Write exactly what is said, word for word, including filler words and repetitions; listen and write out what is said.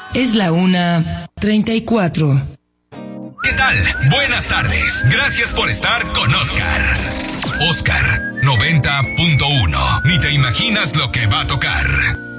Es la una treinta y cuatro. ¿Qué tal? Buenas tardes. Gracias por estar con Oscar. Oscar noventa punto uno. Ni te imaginas lo que va a tocar.